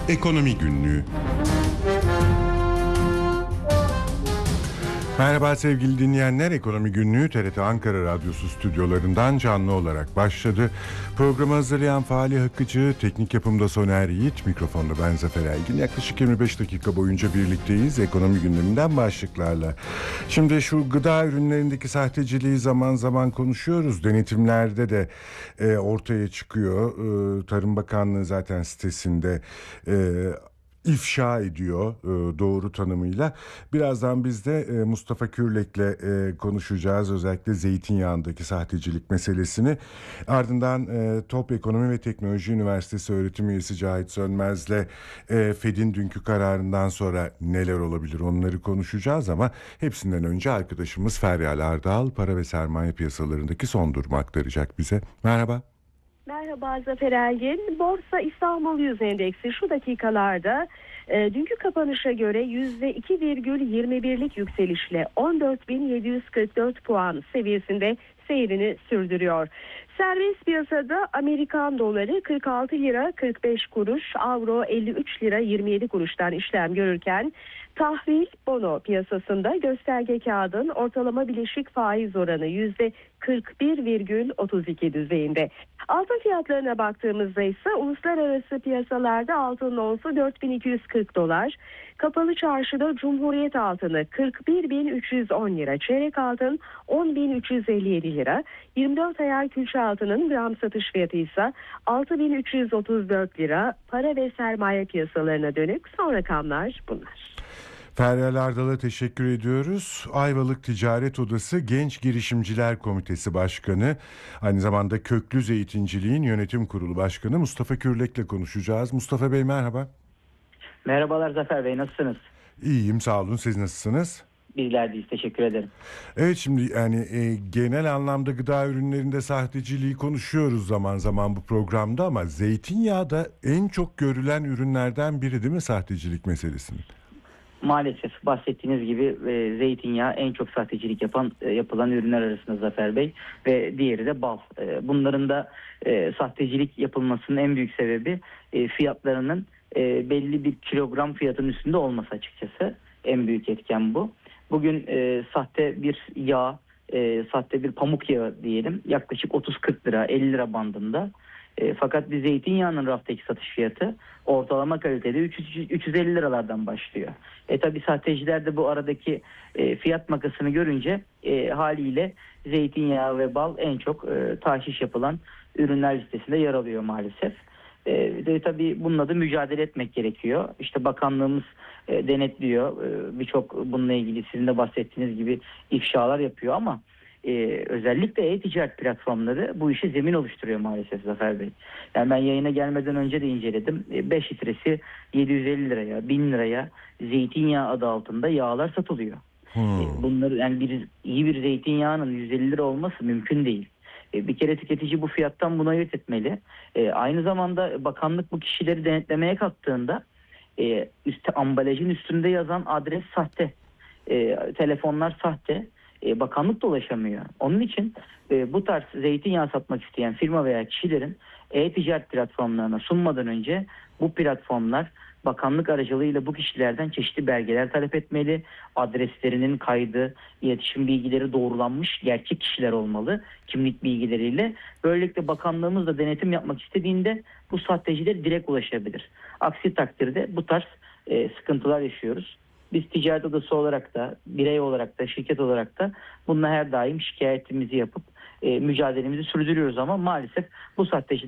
Ekonomi Günlüğü. Merhaba sevgili dinleyenler, Ekonomi Günlüğü TRT Ankara Radyosu stüdyolarından canlı olarak başladı. Programı hazırlayan Fahri Hakkıcı, teknik yapımda Soner Yiğit, mikrofonda ben Zafer Elgin. Yaklaşık 25 dakika boyunca birlikteyiz ekonomi gündeminden başlıklarla. Şimdi şu gıda ürünlerindeki sahteciliği zaman zaman konuşuyoruz. Denetimlerde de ortaya çıkıyor. Tarım Bakanlığı zaten sitesinde ifşa ediyor doğru tanımıyla. Birazdan biz de Mustafa Kürlek'le konuşacağız. Özellikle zeytinyağındaki sahtecilik meselesini. Ardından Top Ekonomi ve Teknoloji Üniversitesi öğretim üyesi Cahit Sönmez'le Fed'in dünkü kararından sonra neler olabilir onları konuşacağız ama hepsinden önce arkadaşımız Feryal Ardal para ve sermaye piyasalarındaki son durumu aktaracak bize. Merhaba. Merhaba Zafer Elgin. Borsa İstanbul Yüz Endeksi şu dakikalarda dünkü kapanışa göre %2,21'lik yükselişle 14.744 puan seviyesinde seyrini sürdürüyor. Serbest piyasada Amerikan doları 46 lira 45 kuruş, avro 53 lira 27 kuruştan işlem görürken tahvil bono piyasasında gösterge kağıdın ortalama bileşik faiz oranı %41,32 düzeyinde. Altın fiyatlarına baktığımızda ise uluslararası piyasalarda altın onsu 4240 dolar, kapalı çarşıda Cumhuriyet altını 41.310 lira, çeyrek altın 10.357 lira, 24 ayar külçe altının gram satış fiyatı ise 6.334 lira. Para ve sermaye piyasalarına dönük son rakamlar bunlar. Feryal Ardal'a teşekkür ediyoruz. Ayvalık Ticaret Odası Genç Girişimciler Komitesi Başkanı, aynı zamanda Köklü Zeytinciliğin Yönetim Kurulu Başkanı Mustafa Kürlek'le konuşacağız. Mustafa Bey merhaba. Merhabalar Zafer Bey, nasılsınız? İyiyim, sağ olun. Siz nasılsınız? Bizler deyiz, teşekkür ederim. Evet, şimdi yani genel anlamda gıda ürünlerinde sahteciliği konuşuyoruz zaman zaman bu programda ama zeytinyağı da en çok görülen ürünlerden biri değil mi sahtecilik meselesinin? Maalesef bahsettiğiniz gibi zeytinyağı en çok sahtecilik yapılan ürünler arasında Zafer Bey ve diğeri de bal. Bunların da sahtecilik yapılmasının en büyük sebebi fiyatlarının belli bir kilogram fiyatının üstünde olması açıkçası. En büyük etken bu. Bugün sahte bir yağ, sahte bir pamuk yağı diyelim yaklaşık 30-40 lira 50 lira bandında. Fakat bir zeytinyağının raftaki satış fiyatı ortalama kalitede 350 liralardan başlıyor. Tabi sahteciler de bu aradaki fiyat makasını görünce haliyle zeytinyağı ve bal en çok tahşiş yapılan ürünler listesinde yer alıyor maalesef. Tabii bununla da mücadele etmek gerekiyor. İşte bakanlığımız denetliyor. Birçok bununla ilgili sizin de bahsettiğiniz gibi ifşalar yapıyor ama özellikle e-ticaret platformları bu işe zemin oluşturuyor maalesef Zafer Bey. Yani ben yayına gelmeden önce de inceledim. 5 litresi 750 liraya, 1000 liraya zeytinyağı adı altında yağlar satılıyor. Bunları yani iyi bir zeytinyağının 150 lira olması mümkün değil. Bir kere tüketici bu fiyattan buna ayırt etmeli. Aynı zamanda bakanlık bu kişileri denetlemeye kalktığında ambalajın üstünde yazan adres sahte, telefonlar sahte. Bakanlık da ulaşamıyor. Onun için bu tarz zeytinyağı satmak isteyen firma veya kişilerin e-ticaret platformlarına sunmadan önce bu platformlar bakanlık aracılığıyla bu kişilerden çeşitli belgeler talep etmeli. Adreslerinin kaydı, iletişim bilgileri doğrulanmış gerçek kişiler olmalı kimlik bilgileriyle. Böylelikle bakanlığımız da denetim yapmak istediğinde bu sahtecilere direkt ulaşabilir. Aksi takdirde bu tarz sıkıntılar yaşıyoruz. Biz ticaret odası olarak da, birey olarak da, şirket olarak da bununla her daim şikayetimizi yapıp mücadelemizi sürdürüyoruz ama maalesef bu sahteciler